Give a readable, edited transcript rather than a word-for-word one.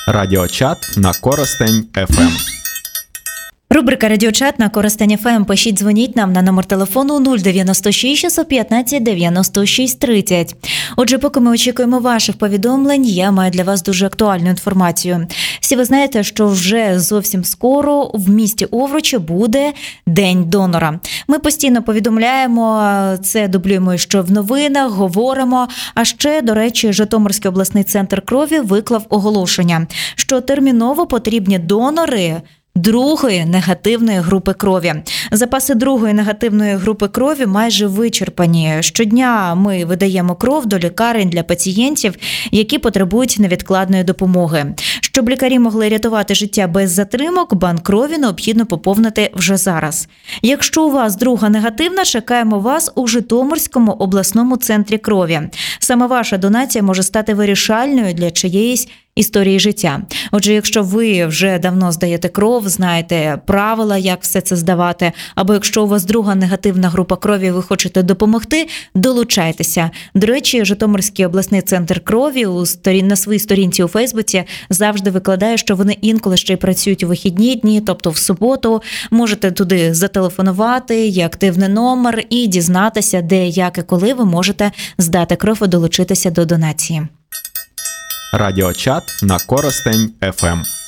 Радіочат на Коростень ФМ. Рубрика «Радіочат» на Коростень ФМ. Пишіть, дзвоніть нам на номер телефону 096 615 96 30. Отже, поки ми очікуємо ваших повідомлень, я маю для вас дуже актуальну інформацію. Всі ви знаєте, що вже зовсім скоро в місті Овручі буде День донора. Ми постійно повідомляємо, це дублюємо ще в новинах, говоримо. А ще, до речі, Житомирський обласний центр крові виклав оголошення, що терміново потрібні донори другої негативної групи крові. Запаси другої негативної групи крові майже вичерпані. Щодня ми видаємо кров до лікарень для пацієнтів, які потребують невідкладної допомоги. Щоб лікарі могли рятувати життя без затримок, банк крові необхідно поповнити вже зараз. Якщо у вас друга негативна, чекаємо вас у Житомирському обласному центрі крові. Саме ваша донація може стати вирішальною для чиєїсь історії життя. Отже, якщо ви вже давно здаєте кров, знаєте правила, як все це здавати, або якщо у вас друга негативна група крові, ви хочете допомогти, долучайтеся. До речі, Житомирський обласний центр крові на своїй сторінці у Фейсбуці завжди викладає, що вони інколи ще й працюють у вихідні дні, тобто в суботу. Можете туди зателефонувати, є активний номер і дізнатися, де, як і коли ви можете здати кров і долучитися до донації. Радіочат на Коростень ФМ.